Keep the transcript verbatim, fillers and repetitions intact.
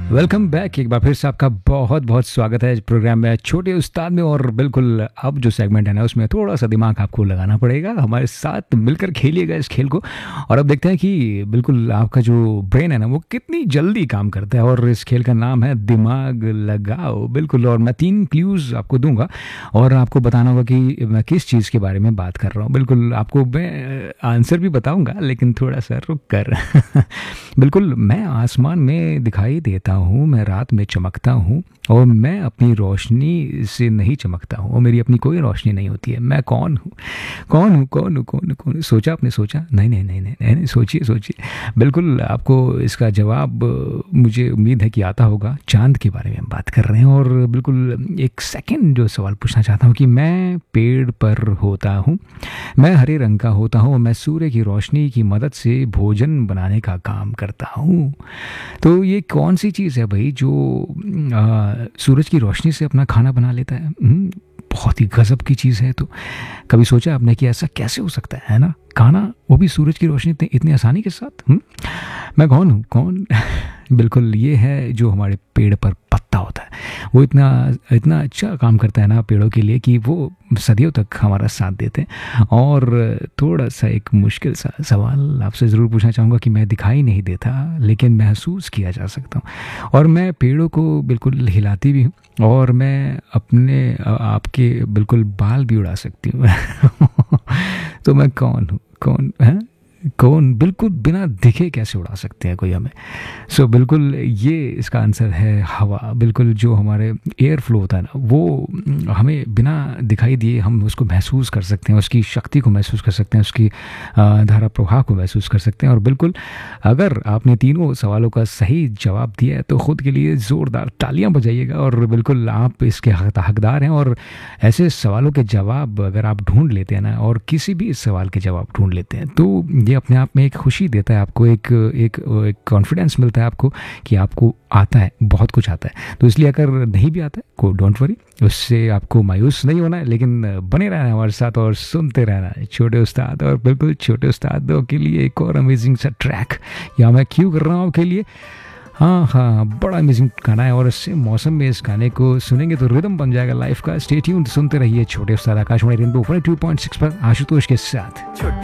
Welcome back. एक बार फिर से आपका बहुत बहुत स्वागत है इस प्रोग्राम में छोटे उस्ताद में। और बिल्कुल अब जो सेगमेंट है ना उसमें थोड़ा सा दिमाग आपको लगाना पड़ेगा, हमारे साथ मिलकर खेलिएगा इस खेल को। और अब देखते हैं कि बिल्कुल आपका जो ब्रेन है ना वो कितनी जल्दी काम करता है। और इस खेल का नाम है दिमाग लगाओ। बिल्कुल, और मैं तीन क्लूज़ आपको दूंगा और आपको बताना होगा कि मैं किस चीज़ के बारे में बात कर रहा हूँ। बिल्कुल आपको मैं आंसर भी बताऊंगा लेकिन थोड़ा सा रुक कर बिल्कुल, मैं आसमान में दिखाई देता हूँ, मैं रात में चमकता हूँ और मैं अपनी रोशनी से नहीं चमकता हूँ और मेरी अपनी कोई रोशनी नहीं होती है। मैं कौन हूँ? कौन हूँ कौन हूँ कौन हूँ कौन हूँ? सोचा आपने? सोचा? नहीं नहीं नहीं नहीं नहीं, नहीं सोचिए सोचिए। बिल्कुल आपको इसका जवाब मुझे उम्मीद है कि आता होगा। चांद के बारे में हम बात कर रहे हैं। और बिल्कुल एक सेकंड जो सवाल पूछना चाहता हूँ कि मैं पेड़ पर होता हूँ, मैं हरे रंग का होता हूँ, मैं सूर्य की रोशनी की मदद से भोजन बनाने का काम करता हूँ। तो ये कौन सी चीज़ है भाई जो आ, सूरज की रोशनी से अपना खाना बना लेता है? हम्म, बहुत ही गजब की चीज़ है। तो कभी सोचा आपने कि ऐसा कैसे हो सकता है है ना? खाना वो भी सूरज की रोशनी इतनी इतनी आसानी के साथ। हम्म, मैं कौन हूँ? कौन? बिल्कुल ये है जो हमारे पेड़ पर पत्ता होता है। वो इतना इतना अच्छा काम करता है ना पेड़ों के लिए कि वो सदियों तक हमारा साथ देते हैं। और थोड़ा सा एक मुश्किल सा सवाल आपसे ज़रूर पूछना चाहूँगा कि मैं दिखाई नहीं देता लेकिन महसूस किया जा सकता हूँ और मैं पेड़ों को बिल्कुल हिलाती भी हूँ और मैं अपने आपके बिल्कुल बाल भी उड़ा सकती हूँ। तो मैं कौन हूँ? कौन है? कौन बिल्कुल बिना दिखे कैसे उड़ा सकते हैं कोई हमें? सो so, बिल्कुल ये इसका आंसर है हवा। बिल्कुल जो हमारे एयर फ्लो होता है ना वो हमें बिना दिखाई दिए हम उसको महसूस कर सकते हैं, उसकी शक्ति को महसूस कर सकते हैं, उसकी धारा प्रवाह को महसूस कर सकते हैं। और बिल्कुल अगर आपने तीनों सवालों का सही जवाब दिया है तो ख़ुद के लिए ज़ोरदार तालियां बजाइएगा। और बिल्कुल आप इसके हकदार हैं। और ऐसे सवालों के जवाब अगर आप ढूंढ लेते हैं ना और किसी भी सवाल के जवाब ढूंढ लेते हैं तो ये अपने आप में एक खुशी देता है आपको, एक एक एक कॉन्फिडेंस मिलता है आपको कि आपको आता है, बहुत कुछ आता है। तो इसलिए अगर नहीं भी आता है को डोंट वरी, उससे आपको मायूस नहीं होना है लेकिन बने रहना है हमारे साथ और सुनते रहना है छोटे उस्ताद। और बिल्कुल छोटे उस्तादों के लिए एक और अमेजिंग सा ट्रैक यहाँ मैं क्यों कर रहा हूँ आपके लिए। हाँ हाँ, बड़ा अमेजिंग गाना है और इससे मौसम में इस गाने को सुनेंगे तो रिदम बन जाएगा लाइफ का। स्टे ट्यून्ड, सुनते रहिए छोटे उस्ताद Akashvani rainbow one two point six पर आशुतोष के साथ।